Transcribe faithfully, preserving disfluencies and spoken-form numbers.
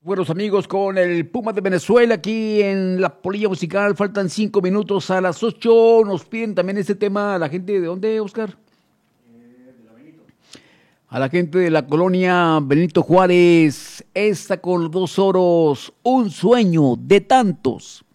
Buenos amigos, con el Puma de Venezuela aquí en la polilla musical. Faltan cinco minutos a las ocho. Nos piden también este tema a la gente de dónde, Oscar. A la gente de la colonia Benito Juárez. Esta con los dos oros. Un sueño de tantos.